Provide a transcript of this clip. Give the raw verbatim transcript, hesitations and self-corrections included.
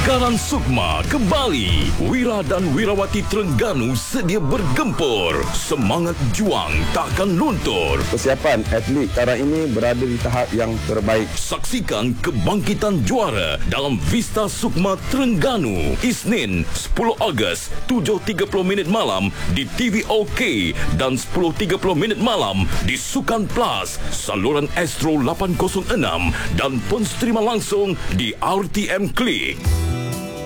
Pekaran Sukma kembali. Wira dan Wirawati Terengganu sedia bergempur. Semangat juang takkan luntur. Persiapan atlet sekarang ini berada di tahap yang terbaik. Saksikan kebangkitan juara dalam Vista Sukma Terengganu. Isnin sepuluh Ogos tujuh tiga puluh minit malam di T V OK dan sepuluh tiga puluh minit malam di Sukan Plus, saluran Astro lapan kosong enam dan pun streama langsung di R T M Klik.